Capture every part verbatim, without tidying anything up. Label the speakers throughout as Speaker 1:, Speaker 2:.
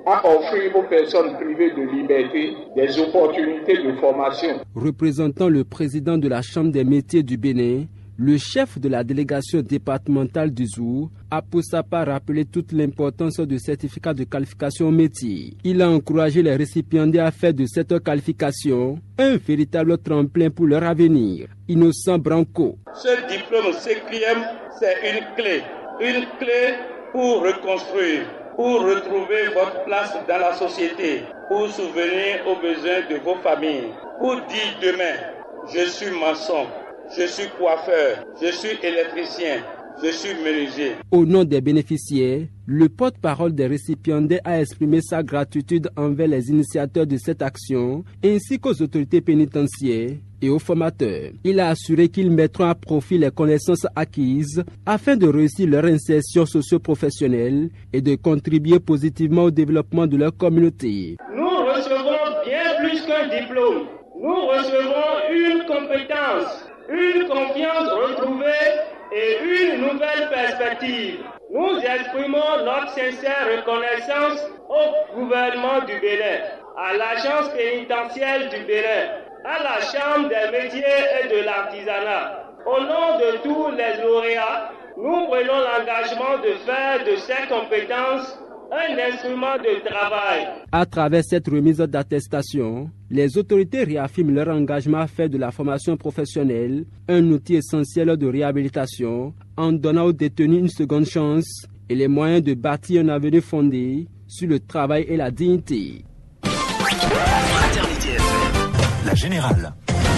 Speaker 1: à offrir aux personnes privées de liberté des opportunités de formation.
Speaker 2: Représentant le président de la Chambre des métiers du Bénin, le chef de la délégation départementale du Zou a pour sa part rappelé toute l'importance du certificat de qualification au métier. Il a encouragé les récipiendaires à faire de cette qualification un véritable tremplin pour leur avenir. Innocent Branco.
Speaker 3: Ce diplôme C Q M, c'est une clé, une clé pour reconstruire, pour retrouver votre place dans la société, pour souvenir aux besoins de vos familles, pour dire demain, je suis maçon. Je suis coiffeur, je suis électricien, je suis menuisier.
Speaker 2: Au nom des bénéficiaires, le porte-parole des récipiendaires a exprimé sa gratitude envers les initiateurs de cette action, ainsi qu'aux autorités pénitentiaires et aux formateurs. Il a assuré qu'ils mettront à profit les connaissances acquises afin de réussir leur insertion socio-professionnelle et de contribuer positivement au développement de leur communauté.
Speaker 4: Nous recevons bien plus qu'un diplôme. Nous recevons une compétence, une confiance retrouvée et une nouvelle perspective. Nous exprimons notre sincère reconnaissance au gouvernement du Bénin, à l'agence pénitentiaire du Bénin, à la Chambre des métiers et de l'artisanat. Au nom de tous les lauréats, nous prenons l'engagement de faire de ces compétences un instrument de travail.
Speaker 2: À travers cette remise d'attestation, les autorités réaffirment leur engagement à faire de la formation professionnelle un outil essentiel de réhabilitation en donnant aux détenus une seconde chance et les moyens de bâtir un avenir fondé sur le travail et la dignité.
Speaker 5: Fraternité F M, la générale.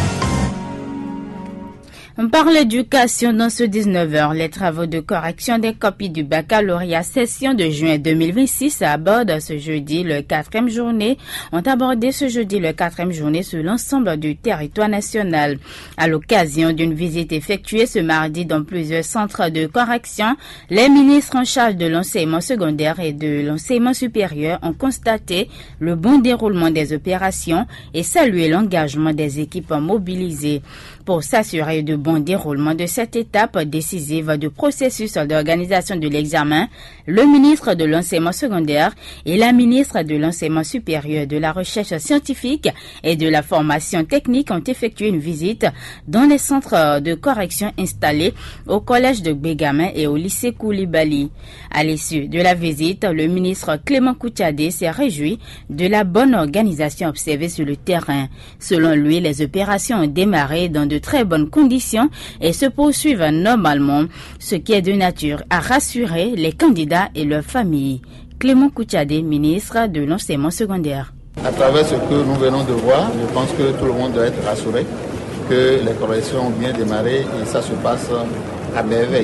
Speaker 6: On parle d'éducation dans ce dix-neuf heures. Les travaux de correction des copies du baccalauréat session de juin deux mille vingt-six abordent ce jeudi le quatrième journée, ont abordé ce jeudi le quatrième journée sur l'ensemble du territoire national. À l'occasion d'une visite effectuée ce mardi dans plusieurs centres de correction, les ministres en charge de l'enseignement secondaire et de l'enseignement supérieur ont constaté le bon déroulement des opérations et salué l'engagement des équipes mobilisées. Pour s'assurer de bon déroulement de cette étape décisive du processus d'organisation de l'examen, le ministre de l'enseignement secondaire et la ministre de l'enseignement supérieur, de la recherche scientifique et de la formation technique ont effectué une visite dans les centres de correction installés au collège de Bégamin et au lycée Koulibaly. À l'issue de la visite, le ministre Clément Koutiadé s'est réjoui de la bonne organisation observée sur le terrain. Selon lui, les opérations ont démarré dans de très bonnes conditions et se poursuivent normalement, ce qui est de nature à rassurer les candidats et leurs familles. Clément Koutiadé, ministre de l'enseignement secondaire.
Speaker 7: À travers ce que nous venons de voir, je pense que tout le monde doit être rassuré que les corrections ont bien démarré et ça se passe à merveille.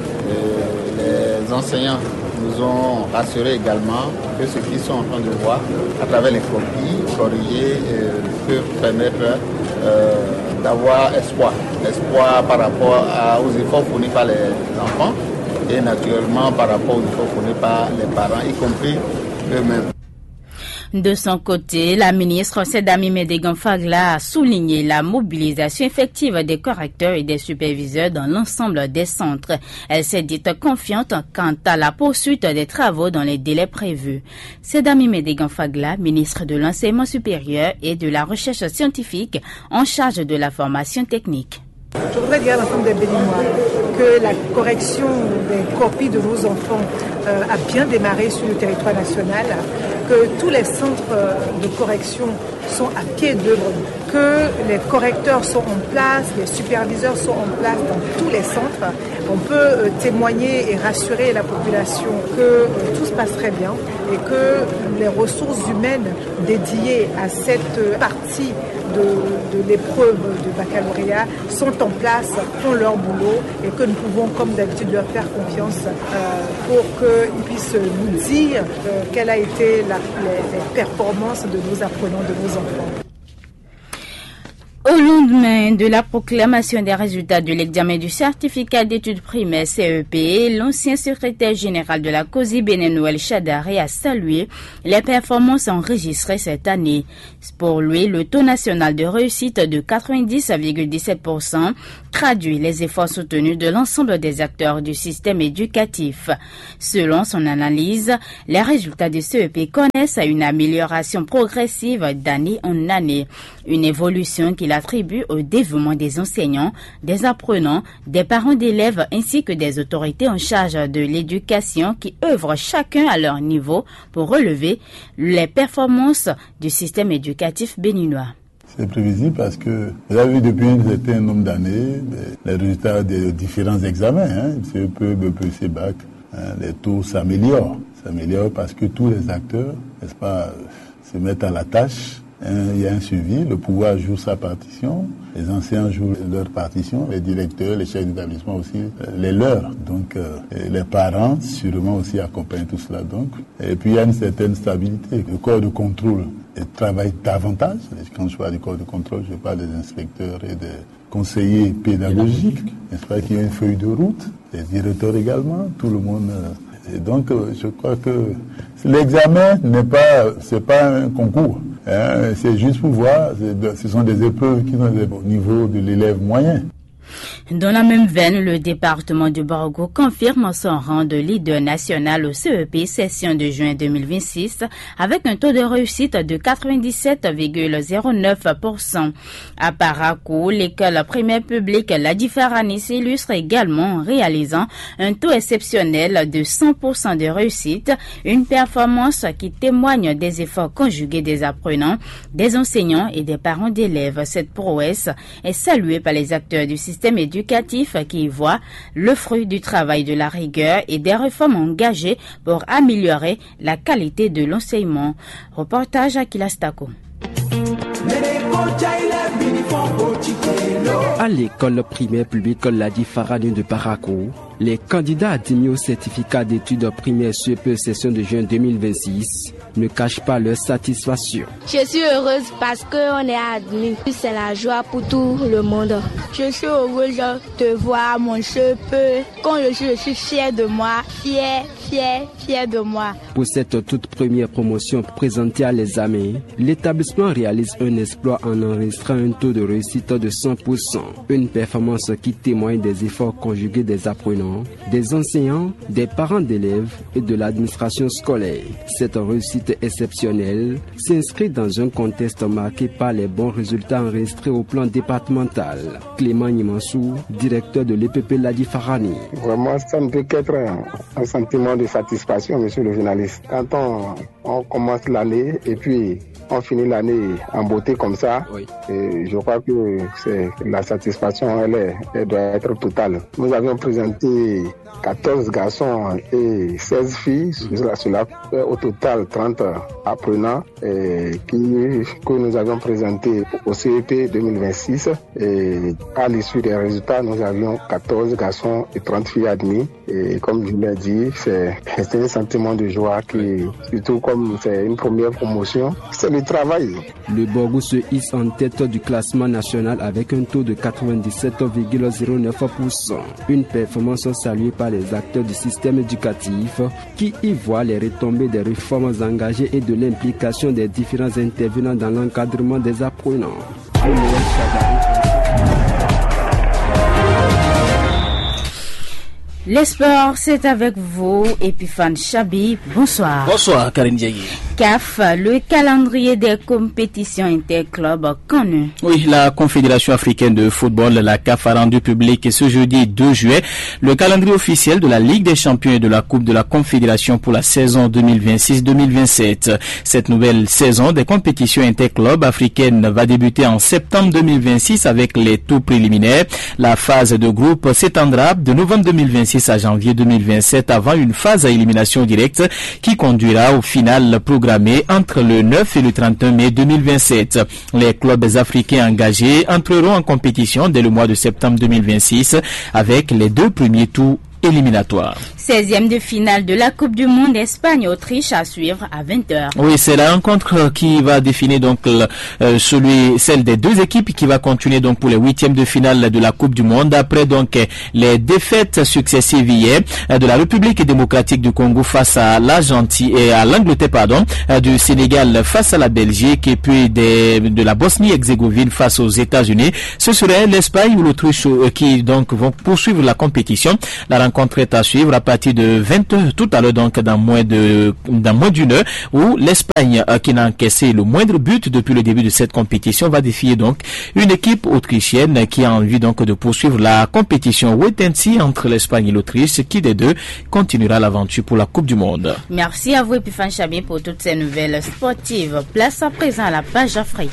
Speaker 7: Les enseignants nous ont rassuré également que ce qu'ils sont en train de voir à travers les copies corrigées euh, peut permettre euh, d'avoir espoir. Espoir par rapport à, aux efforts fournis par les enfants et naturellement par rapport aux efforts fournis par les parents, y compris eux-mêmes.
Speaker 6: De son côté, la ministre Sedami Medegan Fagla a souligné la mobilisation effective des correcteurs et des superviseurs dans l'ensemble des centres. Elle s'est dite confiante quant à la poursuite des travaux dans les délais prévus. Sedami Medegan Fagla, ministre de l'enseignement supérieur et de la recherche scientifique en charge de la formation technique.
Speaker 8: Je voudrais dire à l'ensemble des Béninois que la correction des copies de nos enfants euh, a bien démarré sur le territoire national, que tous les centres de correction sont à pied d'œuvre, que les correcteurs sont en place, les superviseurs sont en place dans tous les centres. On peut euh, témoigner et rassurer la population que euh, tout se passe très bien et que les ressources humaines dédiées à cette partie de, de l'épreuve de baccalauréat sont en place, font leur boulot et que nous pouvons comme d'habitude leur faire confiance euh, pour qu'ils puissent nous dire euh, quelle a été la, les, les performances de nos apprenants, de nos enfants.
Speaker 6: Au lendemain de la proclamation des résultats de l'examen du certificat d'études primaires C E P, l'ancien secrétaire général de la C O S I, Benenoël Chadari, a salué les performances enregistrées cette année. Pour lui, le taux national de réussite de quatre-vingt-dix virgule dix-sept pour cent traduit les efforts soutenus de l'ensemble des acteurs du système éducatif. Selon son analyse, les résultats du C E P connaissent une amélioration progressive d'année en année, une évolution qu'il attribue au dévouement des enseignants, des apprenants, des parents d'élèves ainsi que des autorités en charge de l'éducation qui œuvrent chacun à leur niveau pour relever les performances du système éducatif béninois.
Speaker 9: C'est prévisible parce que vous avez vu depuis un certain nombre d'années les résultats des différents examens, hein, C E P, B P C, Bac, hein, les taux s'améliorent. S'améliorent parce que tous les acteurs, n'est-ce pas, se mettent à la tâche. Il y a un suivi, le pouvoir joue sa partition, les enseignants jouent leur partition, les directeurs, les chefs d'établissement aussi, les leurs. Donc euh, les parents sûrement aussi accompagnent tout cela. Donc. Et puis il y a une certaine stabilité. Le corps de contrôle travaille davantage. Quand je parle du corps de contrôle, je parle des inspecteurs et des conseillers pédagogiques, n'est-ce pas, qui ont une feuille de route, les directeurs également, tout le monde. Et donc je crois que l'examen n'est pas, c'est pas un concours. Hein, c'est juste pour voir, ce sont des épreuves qui sont au niveau de l'élève moyen.
Speaker 6: Dans la même veine, le département du Borgo confirme son rang de leader national au C E P session de juin deux mille vingt-six avec un taux de réussite de quatre-vingt-dix-sept virgule zéro neuf pour cent. À Parakou, l'école primaire publique Ladi Farani s'illustre également en réalisant un taux exceptionnel de cent pour cent de réussite, une performance qui témoigne des efforts conjugués des apprenants, des enseignants et des parents d'élèves. Cette prouesse est saluée par les acteurs du système éducatif qui y voient le fruit du travail de la rigueur et des réformes engagées pour améliorer la qualité de l'enseignement. Reportage à Kilastako.
Speaker 2: À l'école primaire publique Ladi Farani de Parakou, les candidats admis au certificat d'études primaires C E P session de juin deux mille vingt-six ne cachent pas leur satisfaction.
Speaker 10: Je suis heureuse parce qu'on est admis. C'est la joie pour tout le monde. Je suis heureuse de voir mon C E P. Quand je suis, je suis fière de moi, fière, fière, fière de moi.
Speaker 2: Pour cette toute première promotion présentée à l'examen, l'établissement réalise un exploit en enregistrant un taux de réussite de cent pour cent. Une performance qui témoigne des efforts conjugués des apprenants, des enseignants, des parents d'élèves et de l'administration scolaire. Cette réussite exceptionnelle s'inscrit dans un contexte marqué par les bons résultats enregistrés au plan départemental. Clément Nimansou, directeur de l'E P P Ladi Farani.
Speaker 11: Vraiment, ça ne peut qu'être un, un sentiment de satisfaction, monsieur le journaliste. Quand on, on commence l'année et puis on finit l'année en beauté comme ça, oui. Et je crois que c'est, la satisfaction, elle, est, elle doit être totale. Nous avions présenté quatorze garçons et seize filles, cela, cela fait au total trente apprenants et qui, que nous avions présentés au C E P deux mille vingt-six. Et à l'issue des résultats, nous avions quatorze garçons et trente filles admis. Et comme je l'ai dit, c'est, c'est un sentiment de joie qui, surtout comme c'est une première promotion, c'est le travail.
Speaker 2: Le Borgo se hisse en tête du classement national avec un taux de quatre-vingt-dix-sept virgule zéro neuf pour cent. Une performance saluée par les acteurs du système éducatif qui y voient les retombées des réformes engagées et de l'implication des différents intervenants dans l'encadrement des apprenants.
Speaker 6: Les sports, c'est avec vous, Epiphane Chabi. Bonsoir.
Speaker 12: Bonsoir, Karine Diagui.
Speaker 6: C A F, le calendrier des compétitions interclubs connu.
Speaker 12: Oui, la Confédération africaine de football, la C A F, a rendu public ce jeudi deux juillet le calendrier officiel de la Ligue des champions et de la Coupe de la Confédération pour la saison deux mille vingt-six deux mille vingt-sept. Cette nouvelle saison des compétitions interclubs africaines va débuter en septembre deux mille vingt-six avec les tours préliminaires. La phase de groupe s'étendra de novembre deux mille vingt-six à janvier deux mille vingt-sept avant une phase à élimination directe qui conduira au final programmé entre le neuf et le trente et un mai deux mille vingt-sept. Les clubs africains engagés entreront en compétition dès le mois de septembre deux mille vingt-six avec les deux premiers tours éliminatoires.
Speaker 6: seizième de finale de la Coupe du Monde Espagne-Autriche à suivre à vingt heures.
Speaker 12: Oui, c'est la rencontre qui va définir donc euh, celui, celle des deux équipes qui va continuer donc pour les huitièmes de finale de la Coupe du Monde. Après donc les défaites successives hier de la République démocratique du Congo face à l'Argentine et à l'Angleterre, pardon, du Sénégal face à la Belgique et puis des, de la Bosnie-Herzégovine face aux États-Unis. Ce serait l'Espagne ou l'Autriche qui donc vont poursuivre la compétition. La rencontre est à suivre à partir de vingt heures tout à l'heure, donc dans moins de dans moins d'une heure, où l'Espagne euh, qui n'a encaissé le moindre but depuis le début de cette compétition va défier donc une équipe autrichienne qui a envie donc de poursuivre la compétition. Wait and see entre l'Espagne et l'Autriche, qui des deux continuera l'aventure pour la Coupe du Monde.
Speaker 6: Merci à vous Epiphan Chabi pour toutes ces nouvelles sportives. Place à présent à la page Afrique.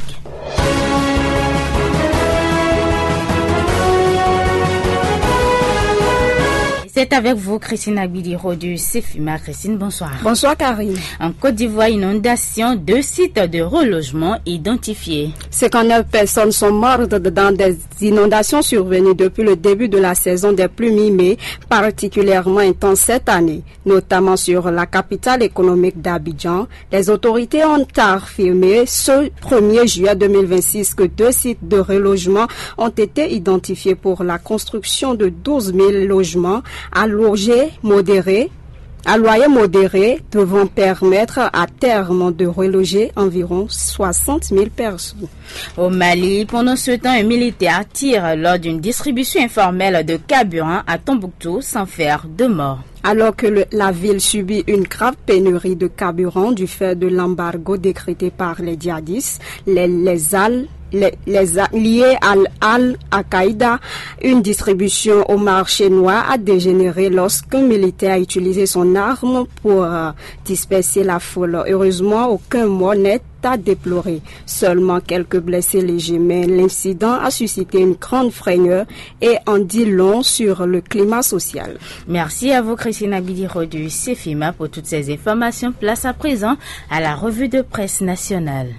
Speaker 6: C'est avec vous, Christine Abidiro du CEFIMA. Christine, bonsoir.
Speaker 13: Bonsoir, Karine.
Speaker 6: En Côte d'Ivoire, inondation, deux sites de relogement identifiés.
Speaker 13: cinquante-neuf personnes sont mortes dans des inondations survenues depuis le début de la saison des pluies mi-mai, particulièrement intense cette année, notamment sur la capitale économique d'Abidjan. Les autorités ont affirmé ce premier juillet deux mille vingt-six que deux sites de relogement ont été identifiés pour la construction de douze mille logements à loyer modéré, à loyer modéré, devant permettre à terme de reloger environ soixante mille personnes.
Speaker 6: Au Mali, pendant ce temps, un militaire tire lors d'une distribution informelle de carburant à Tombouctou sans faire de mort.
Speaker 13: Alors que le, la ville subit une grave pénurie de carburant du fait de l'embargo décrété par les djihadistes, les, les Al Les, les liés à Al-Qaïda, une distribution au marché noir a dégénéré lorsqu'un militaire a utilisé son arme pour euh, disperser la foule. Heureusement, aucun mort n'est à déplorer, seulement quelques blessés légers, mais l'incident a suscité une grande frayeur et en dit long sur le climat social.
Speaker 6: Merci à vous, Christine Abidiro du CEFIMA, pour toutes ces informations. Place à présent à la revue de presse nationale.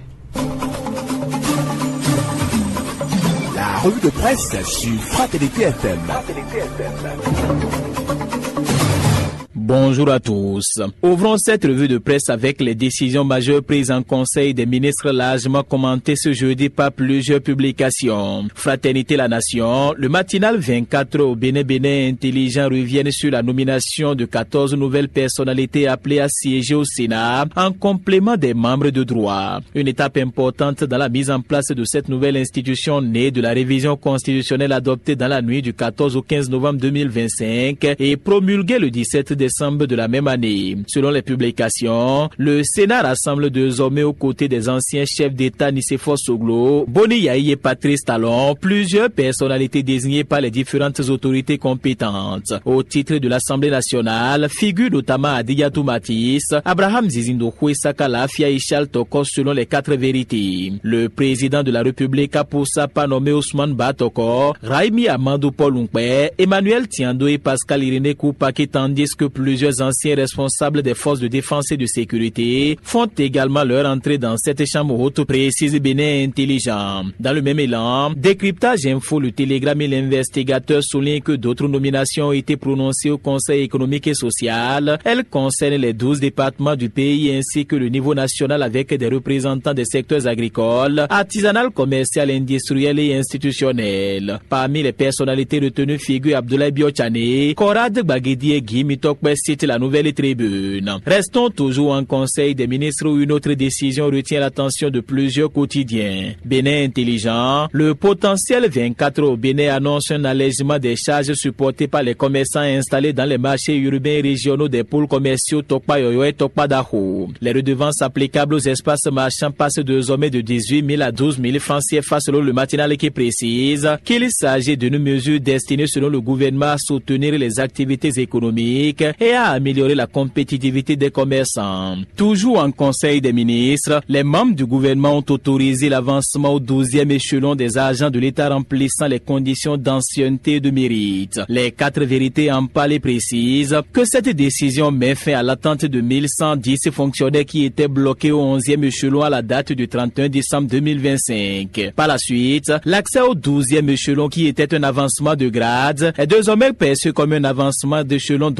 Speaker 14: La revue de presse sur Fraternité F M.
Speaker 12: Bonjour à tous. Ouvrons cette revue de presse avec les décisions majeures prises en Conseil des ministres largement commentées ce jeudi par plusieurs publications. Fraternité la Nation, le matinal vingt-quatre au Bénin Bénin Intelligent reviennent sur la nomination de quatorze nouvelles personnalités appelées à siéger au Sénat en complément des membres de droit. Une étape importante dans la mise en place de cette nouvelle institution née de la révision constitutionnelle adoptée dans la nuit du quatorze au quinze novembre deux mille vingt-cinq et promulguée le dix-sept décembre de la même année. Selon les publications, le Sénat rassemble désormais aux côtés des anciens chefs d'État Nicéphore Soglo, Boni Yahi et Patrice Talon, plusieurs personnalités désignées par les différentes autorités compétentes. Au titre de l'Assemblée nationale, figure notamment Adiyatou Matisse, Abraham Zizindo Sakala, Fia Ishal Toko selon les quatre vérités. Le président de la République a pour sa part nommé Ousmane Batoko, Raimi Amadou Paul Unkpe, Emmanuel Tiando et Pascal Irénée Koupaki, tandis que plusieurs anciens responsables des forces de défense et de sécurité font également leur entrée dans cette chambre haute, précise Bénin Intelligent. Dans le même élan, Décryptage Info, le Télégramme et l'investigateur soulignent que d'autres nominations ont été prononcées au Conseil économique et social. Elles concernent les douze départements du pays ainsi que le niveau national avec des représentants des secteurs agricoles, artisanal, commercial, industriel et institutionnel. Parmi les personnalités retenues figurent Abdoulaye Biochane, Korad Bagedi et Guy Mitokbe, cite la Nouvelle Tribune. Restons toujours en Conseil des ministres où une autre décision retient l'attention de plusieurs quotidiens. Bénin Intelligent, le potentiel vingt-quatre au Bénin annonce un allègement des charges supportées par les commerçants installés dans les marchés urbains et régionaux des pôles commerciaux Tokpa Yoyo et Tokpa Daho. Les redevances applicables aux espaces marchands passent désormais de dix-huit mille à douze mille francs C F A selon le matinal qui précise qu'il s'agit d'une mesure destinée selon le gouvernement à soutenir les activités économiques et à améliorer la compétitivité des commerçants. Toujours en Conseil des ministres, les membres du gouvernement ont autorisé l'avancement au douzième échelon des agents de l'État remplissant les conditions d'ancienneté et de mérite. Les quatre vérités en parlent et précisent que cette décision met fin à l'attente de mille cent dix fonctionnaires qui étaient bloqués au onzième échelon à la date du trente et un décembre deux mille vingt-cinq. Par la suite, l'accès au douzième échelon qui était un avancement de grade est désormais perçu comme un avancement d'échelon donc automatique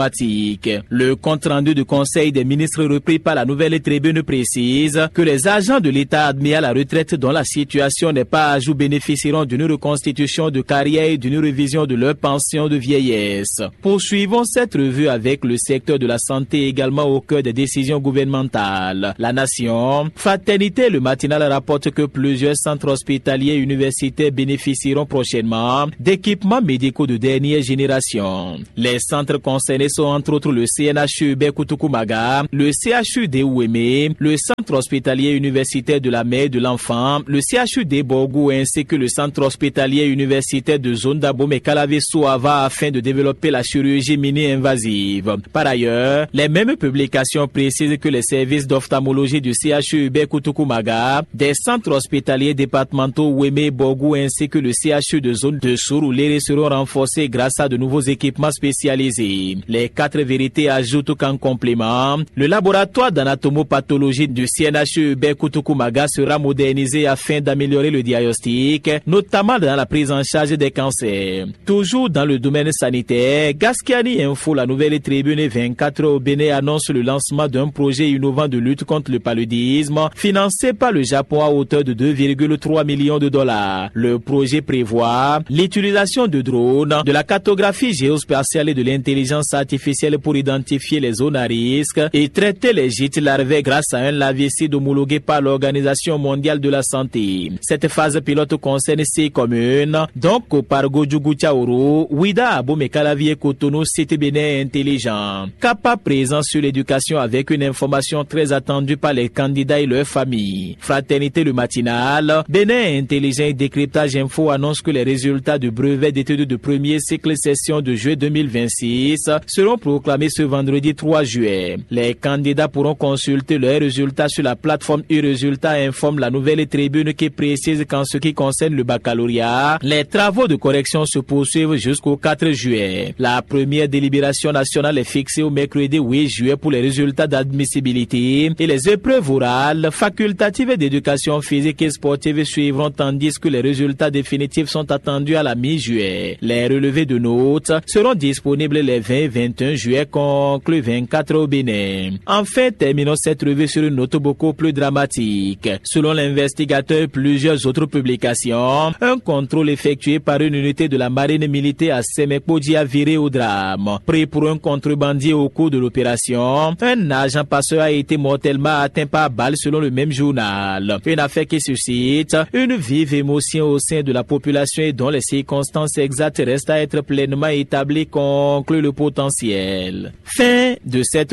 Speaker 12: dramatique. Le compte-rendu du Conseil des ministres repris par la Nouvelle Tribune précise que les agents de l'État admis à la retraite dont la situation n'est pas à jour bénéficieront d'une reconstitution de carrière et d'une révision de leur pension de vieillesse. Poursuivons cette revue avec le secteur de la santé également au cœur des décisions gouvernementales. La Nation, Fraternité le matinal rapporte que plusieurs centres hospitaliers et universitaires bénéficieront prochainement d'équipements médicaux de dernière génération. Les centres concernés sont entre autres le C N H U Berkoutoukoumaga, le C H U de Ouémé, le centre hospitalier universitaire de la mère et de l'enfant, le C H U de Borgou ainsi que le centre hospitalier universitaire de Zone d'Abomey Calavé-Souava afin de développer la chirurgie mini-invasive. Par ailleurs, les mêmes publications précisent que les services d'ophtalmologie du C H U Berkoutoukoumaga, des centres hospitaliers départementaux Ouémé et Borgou ainsi que le C H U de Zone de Sourouléré seront renforcés grâce à de nouveaux équipements spécialisés. Les quatre vérités ajoutent qu'en complément, le laboratoire d'anatomopathologie du C N H U Berkoutoukoumaga sera modernisé afin d'améliorer le diagnostic, notamment dans la prise en charge des cancers. Toujours dans le domaine sanitaire, Gaskiani Info, la Nouvelle Tribune vingt-quatre au Bénin annonce le lancement d'un projet innovant de lutte contre le paludisme financé par le Japon à hauteur de deux virgule trois millions de dollars. Le projet prévoit l'utilisation de drones, de la cartographie géospatiale et de l'intelligence artificielle pour identifier les zones à risque et traiter les gîtes larvaires grâce à un larvicide homologué par l'Organisation mondiale de la santé. Cette phase pilote concerne six communes, donc Kopargo, Djougou, Tchaouro, Ouida, Abomey, Calavi et Cotonou, site Bénin intelligent. Capa présent sur l'éducation avec une information très attendue par les candidats et leurs familles. Fraternité le matinal, Bénin intelligent et décryptage info annonce que les résultats du brevet d'études de premier cycle session de juillet deux mille vingt-six seront proclamés ce vendredi trois juillet. Les candidats pourront consulter leurs résultats sur la plateforme e-Résultats, informe la Nouvelle Tribune qui précise qu'en ce qui concerne le baccalauréat, les travaux de correction se poursuivent jusqu'au quatre juillet. La première délibération nationale est fixée au mercredi huit juillet pour les résultats d'admissibilité et les épreuves orales, facultatives et d'éducation physique et sportive suivront tandis que les résultats définitifs sont attendus à la mi-juillet. Les relevés de notes seront disponibles les vingt et vingt et un juillet, conclu vingt-quatre au Bénin. Enfin, terminons cette revue sur une note beaucoup plus dramatique. Selon l'investigateur, plusieurs autres publications, un contrôle effectué par une unité de la marine militaire à Semekpodji a viré au drame. Pris pour un contrebandier au cours de l'opération, un agent passeur a été mortellement atteint par balle selon le même journal. Une affaire qui suscite une vive émotion au sein de la population et dont les circonstances exactes restent à être pleinement établies, conclut le potentiel. Fin de cette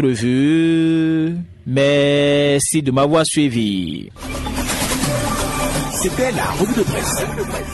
Speaker 12: revue. Merci de m'avoir suivi.
Speaker 14: C'était la revue de presse.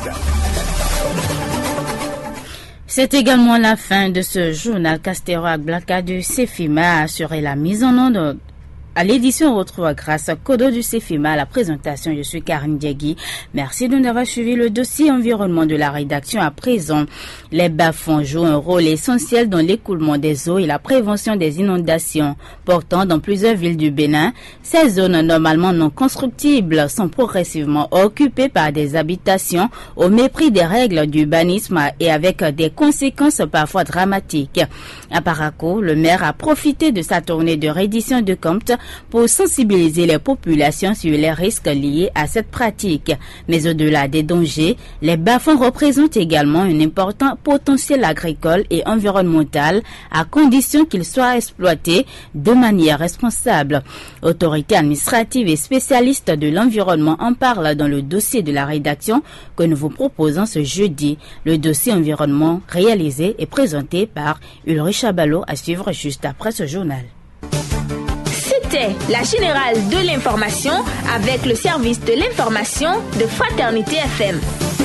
Speaker 6: C'est également la fin de ce journal. Castéroa Blaka du Cefima a assuré la mise en onde. À l'édition, on retrouve grâce à Kodo du Cefima à la présentation. Je suis Karine Diagui. Merci de nous avoir suivi le dossier environnement de la rédaction. À présent, les bas-fonds jouent un rôle essentiel dans l'écoulement des eaux et la prévention des inondations. Pourtant, dans plusieurs villes du Bénin, ces zones normalement non constructibles sont progressivement occupées par des habitations au mépris des règles d'urbanisme et avec des conséquences parfois dramatiques. À Parakou, le maire a profité de sa tournée de reddition de comptes pour sensibiliser les populations sur les risques liés à cette pratique. Mais au-delà des dangers, les bas-fonds représentent également un important potentiel agricole et environnemental à condition qu'ils soient exploités de manière responsable. Autorités administratives et spécialistes de l'environnement en parlent dans le dossier de la rédaction que nous vous proposons ce jeudi. Le dossier environnement réalisé et présenté par Ulrich Chabalot à suivre juste après ce journal.
Speaker 15: C'était la générale de l'information avec le service de l'information de Fraternité F M.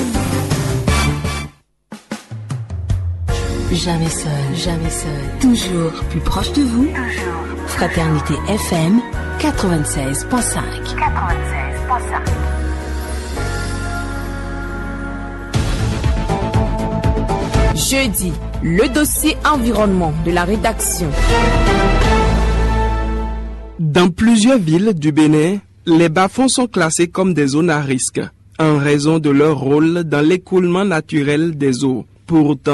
Speaker 16: Jamais seul, jamais seul, toujours plus proche de vous. Toujours. Fraternité F M quatre-vingt-seize virgule cinq. quatre-vingt-seize virgule cinq. Jeudi, le dossier environnement de la rédaction.
Speaker 17: Dans plusieurs villes du Bénin, les bas-fonds sont classés comme des zones à risque, en raison de leur rôle dans l'écoulement naturel des eaux. Pourtant,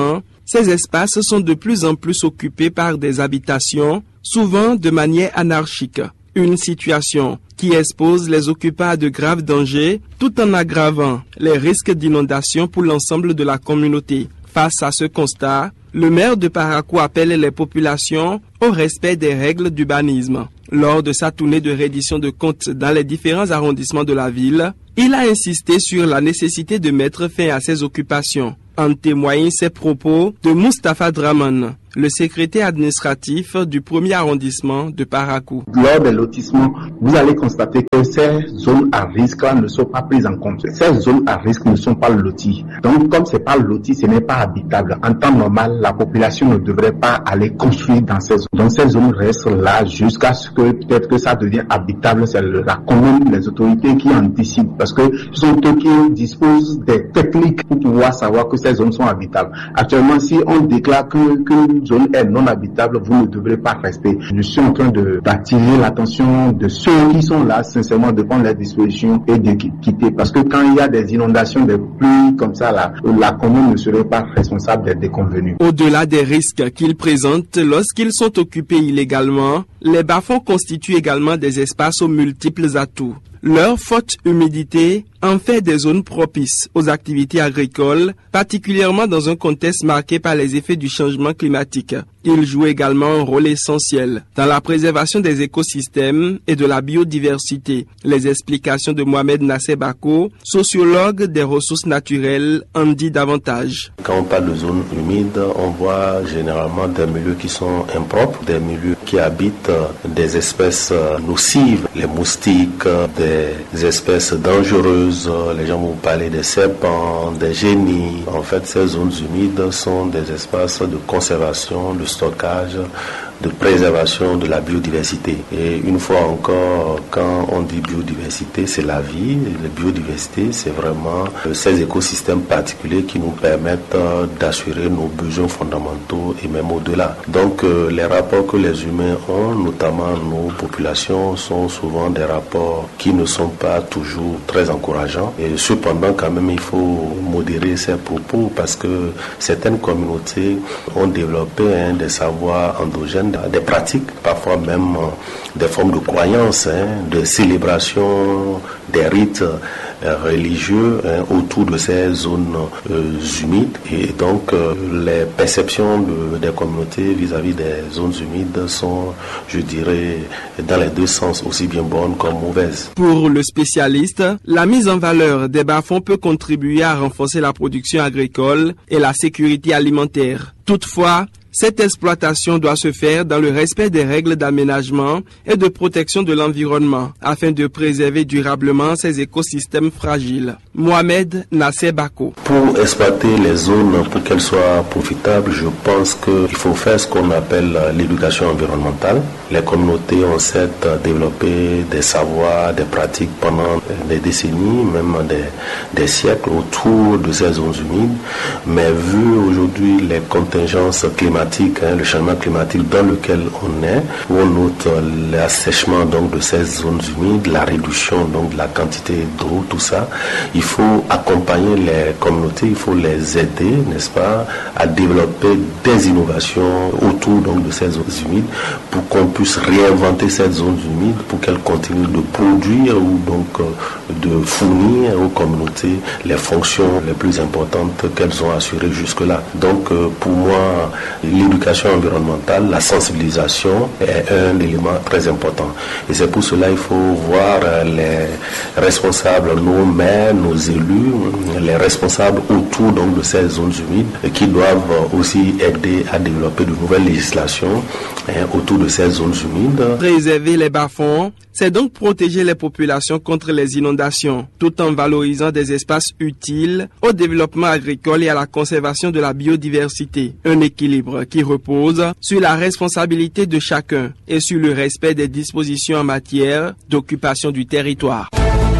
Speaker 17: ces espaces sont de plus en plus occupés par des habitations, souvent de manière anarchique. Une situation qui expose les occupants à de graves dangers tout en aggravant les risques d'inondation pour l'ensemble de la communauté. Face à ce constat, le maire de Parakou appelle les populations au respect des règles d'urbanisme. Lors de sa tournée de reddition de comptes dans les différents arrondissements de la ville, il a insisté sur la nécessité de mettre fin à ces occupations. En témoignent ces propos de Moustapha Draman, le secrétaire administratif du premier arrondissement de Parakou.
Speaker 18: Lors des lotissements, vous allez constater que ces zones à risque ne sont pas prises en compte. Ces zones à risque ne sont pas loties. Donc, comme c'est pas loti, ce n'est pas habitable. En temps normal, la population ne devrait pas aller construire dans ces zones. Donc, ces zones restent là jusqu'à ce que peut-être que ça devienne habitable. C'est la commune, les autorités qui anticipent parce que ce sont eux qui disposent des techniques pour pouvoir savoir que ces zones sont habitables. Actuellement, si on déclare que, que zone est non habitable, vous ne devrez pas rester. Je suis en train de d'attirer l'attention de ceux qui sont là, sincèrement, de prendre les dispositions et de quitter. Parce que quand il y a des inondations, des pluies comme ça, là, la commune ne serait pas responsable des déconvenus.
Speaker 17: Au-delà des risques qu'ils présentent lorsqu'ils sont occupés illégalement, les bas-fonds constituent également des espaces aux multiples atouts. Leur forte humidité en fait des zones propices aux activités agricoles, particulièrement dans un contexte marqué par les effets du changement climatique. Ils jouent également un rôle essentiel dans la préservation des écosystèmes et de la biodiversité. Les explications de Mohamed Nasser Bako, sociologue des ressources naturelles, en dit davantage.
Speaker 19: Quand on parle de zones humides, on voit généralement des milieux qui sont impropres, des milieux qui habitent des espèces nocives, les moustiques, des espèces dangereuses. Les gens vont parler des serpents, des génies. En fait, ces zones humides sont des espaces de conservation, de stockage, de préservation de la biodiversité. Et une fois encore, quand on dit biodiversité, c'est la vie. La biodiversité, c'est vraiment ces écosystèmes particuliers qui nous permettent d'assurer nos besoins fondamentaux et même au-delà. Donc, les rapports que les humains ont, notamment nos populations, sont souvent des rapports qui ne sont pas toujours très encourageants. Et cependant, quand même, il faut modérer ces propos parce que certaines communautés ont développé hein, des savoirs endogènes, des pratiques, parfois même des formes de croyances, hein, de célébration, des rites euh, religieux hein, autour de ces zones euh, humides. Et donc, euh, les perceptions de, des communautés vis-à-vis des zones humides sont, je dirais, dans les deux sens, aussi bien bonnes comme mauvaises.
Speaker 17: Pour le spécialiste, la mise en valeur des bas-fonds peut contribuer à renforcer la production agricole et la sécurité alimentaire. Toutefois, cette exploitation doit se faire dans le respect des règles d'aménagement et de protection de l'environnement afin de préserver durablement ces écosystèmes fragiles. Mohamed Nasser Bako.
Speaker 19: Pour exploiter les zones, pour qu'elles soient profitables, je pense qu'il faut faire ce qu'on appelle l'éducation environnementale. Les communautés ont certes développé des savoirs, des pratiques pendant des décennies, même des, des siècles autour de ces zones humides, mais vu aujourd'hui les contingences climatiques, Hein, le changement climatique dans lequel on est, où on note l'assèchement donc de ces zones humides, la réduction donc de la quantité d'eau, tout ça, il faut accompagner les communautés, il faut les aider, n'est-ce pas, à développer des innovations autour donc de ces zones humides pour qu'on puisse réinventer ces zones humides pour qu'elles continuent de produire ou donc de fournir aux communautés les fonctions les plus importantes qu'elles ont assurées jusque-là. Donc pour moi, l'éducation environnementale, la sensibilisation est un élément très important. Et c'est pour cela qu'il faut voir les responsables, nos maires, nos élus, les responsables autour donc, de ces zones humides qui doivent aussi aider à développer de nouvelles législations hein, autour de ces zones humides.
Speaker 17: Préserver les bas-fonds, c'est donc protéger les populations contre les inondations, tout en valorisant des espaces utiles au développement agricole et à la conservation de la biodiversité. Un équilibre qui repose sur la responsabilité de chacun et sur le respect des dispositions en matière d'occupation du territoire.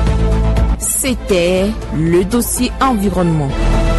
Speaker 16: C'était le dossier environnement.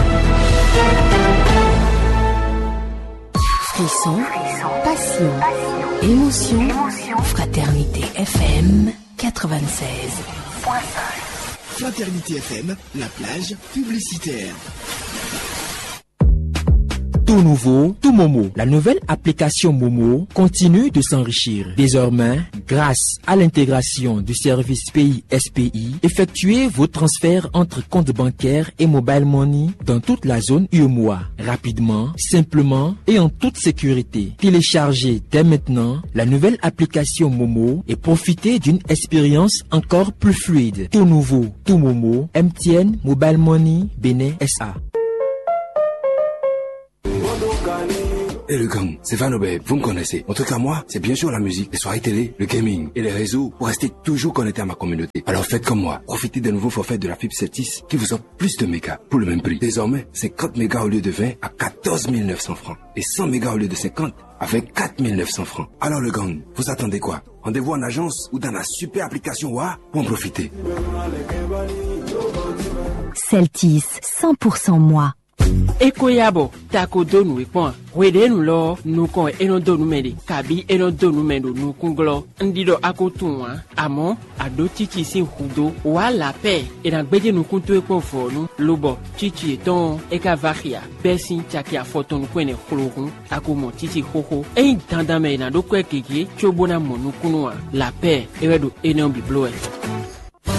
Speaker 16: Frisson, passion, émotion, fraternité F M quatre-vingt-seize point cinq.
Speaker 14: Fraternité F M, la plage publicitaire.
Speaker 20: tout nouveau, tout Momo. La nouvelle application Momo continue de s'enrichir. Désormais, grâce à l'intégration du service Pays S P I, effectuez vos transferts entre comptes bancaires et mobile money dans toute la zone U E M O A, rapidement, simplement et en toute sécurité. Téléchargez dès maintenant la nouvelle application Momo et profitez d'une expérience encore plus fluide. Tout nouveau, tout Momo, M T N Mobile Money Bénin S A.
Speaker 21: Et le gang, c'est Vanobé, vous me connaissez. En tout cas, moi, c'est bien sûr la musique, les soirées télé, le gaming et les réseaux pour rester toujours connecté à ma communauté. Alors faites comme moi, profitez des nouveaux forfaits de la fibre Celtis qui vous offre plus de mégas pour le même prix. Désormais, cinquante mégas au lieu de vingt à quatorze mille neuf cents francs et cent mégas au lieu de cinquante à vingt-quatre mille neuf cents francs. Alors le gang, vous attendez quoi? Rendez-vous en agence ou dans la super application W A pour en profiter.
Speaker 16: Celtis, cent pour cent moi.
Speaker 22: Ekoyabo, tako donu ekpon. Wede nu lo, nu kon eno donu mede. Kabi eno donu mendo nu kunglo. Ndido akotunwa, amo, ado chichi sin hudo, wa la pe. Edan gbeje nu kuntu ekpon fonu, lobo, chichi eton, eka varia. Besin chakia foton kwene khulorun, akomo chichi hoho. E tandame na do kwe keke, chobona monu kunwa. La pe, ewedo enon bibloe.